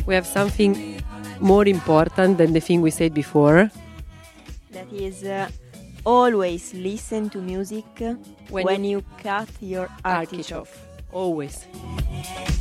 we have something more important than the thing we said before. That is, always listen to music when you cut your artichoke. Always.